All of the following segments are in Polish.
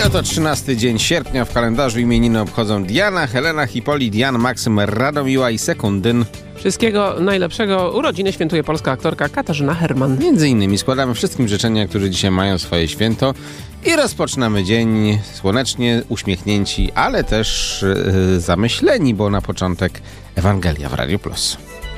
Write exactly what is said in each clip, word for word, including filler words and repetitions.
I oto trzynasty dzień sierpnia w kalendarzu imieniny obchodzą Diana, Helena, Hipolit, Jan, Maksym, Radomiła i Sekundyn. Wszystkiego najlepszego. Urodziny świętuje polska aktorka Katarzyna Herman. Między innymi składamy wszystkim życzenia, którzy dzisiaj mają swoje święto i rozpoczynamy dzień słonecznie, uśmiechnięci, ale też yy, zamyśleni, bo na początek Ewangelia w Radiu Plus.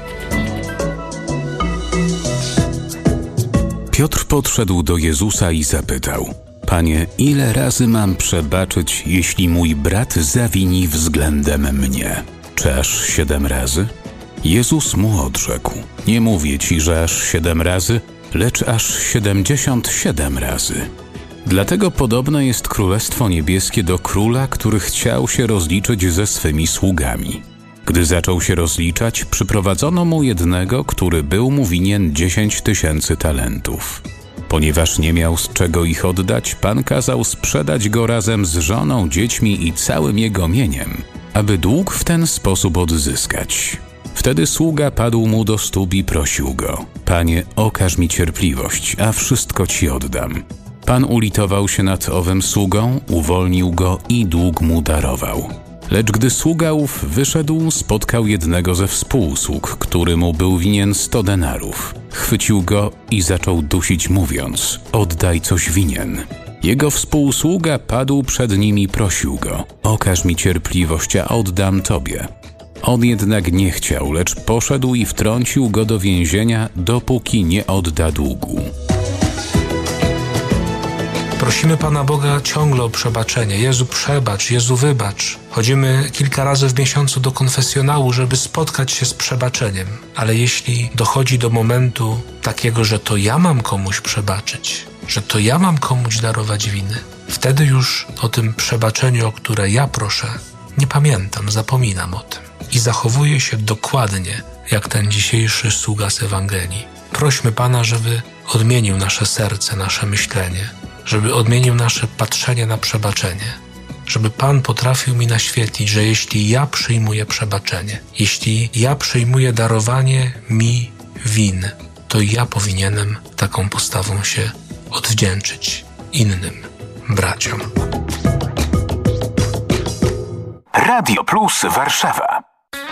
Piotr podszedł do Jezusa i zapytał: Panie, ile razy mam przebaczyć, jeśli mój brat zawini względem mnie? Czy aż siedem razy? Jezus mu odrzekł: Nie mówię ci, że aż siedem razy, lecz aż siedemdziesiąt siedem razy. Dlatego podobne jest Królestwo Niebieskie do króla, który chciał się rozliczyć ze swymi sługami. Gdy zaczął się rozliczać, przyprowadzono mu jednego, który był mu winien dziesięć tysięcy talentów. Ponieważ nie miał z czego ich oddać, Pan kazał sprzedać go razem z żoną, dziećmi i całym jego mieniem, aby dług w ten sposób odzyskać. Wtedy sługa padł mu do stóp i prosił go: Panie, okaż mi cierpliwość, a wszystko ci oddam. Pan ulitował się nad owym sługą, uwolnił go i dług mu darował. Lecz gdy sługa ów wyszedł, spotkał jednego ze współsług, który mu był winien sto denarów. Chwycił go i zaczął dusić, mówiąc: Oddaj, coś winien. Jego współsługa padł przed nim i prosił go: Okaż mi cierpliwość, a oddam tobie. On jednak nie chciał, lecz poszedł i wtrącił go do więzienia, dopóki nie odda długu. Prosimy Pana Boga ciągle o przebaczenie. Jezu, przebacz, Jezu, wybacz. Chodzimy kilka razy w miesiącu do konfesjonału, żeby spotkać się z przebaczeniem. Ale jeśli dochodzi do momentu takiego, że to ja mam komuś przebaczyć, że to ja mam komuś darować winy, wtedy już o tym przebaczeniu, o które ja proszę, nie pamiętam, zapominam o tym. I zachowuję się dokładnie jak ten dzisiejszy sługa z Ewangelii. Prośmy Pana, żeby odmienił nasze serce, nasze myślenie, żeby odmienił nasze patrzenie na przebaczenie, żeby Pan potrafił mi naświetlić, że jeśli ja przyjmuję przebaczenie, jeśli ja przyjmuję darowanie mi win, to ja powinienem taką postawą się odwdzięczyć innym braciom. Radio Plus Warszawa.